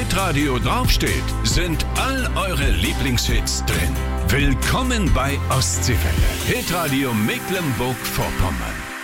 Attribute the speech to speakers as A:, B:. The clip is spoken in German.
A: hitradio draufsteht, sind all eure Lieblingshits drin. Willkommen bei Ostseewelle. Hitradio Mecklenburg-Vorpommern.